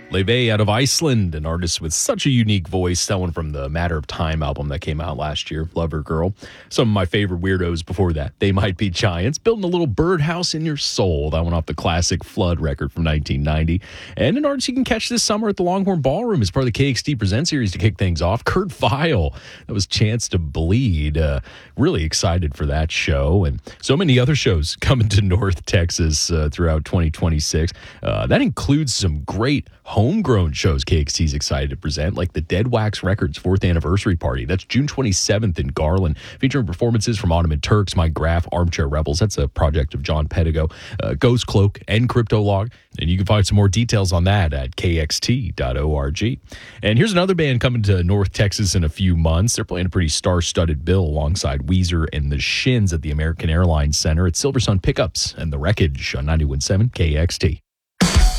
Leve out of Iceland, an artist with such a unique voice, that one from the Matter of Time album that came out last year, Lover Girl. Some of my favorite weirdos before that, They Might Be Giants, Building a Little Birdhouse in Your Soul, that one off the classic Flood record from 1990. And an artist you can catch this summer at the Longhorn Ballroom as part of the KXT Present series to kick things off, Kurt Vile. That was Chance to Bleed. Really excited for that show, and so many other shows coming to North Texas throughout 2026. That includes some great homegrown shows KXT's excited to present, like the Dead Wax Records 4th anniversary party. That's June 27th in Garland, featuring performances from Ottoman Turks, Mike Graff, Armchair Rebels. That's a project of John Pedigo, Ghost Cloak, and Cryptolog. And you can find some more details on that at kxt.org. And here's another band coming to North Texas in a few months. They're playing a pretty star-studded bill alongside Weezer and the Shins at the American Airlines Center at Silver Sun Pickups and The Wreckage on 91.7 KXT.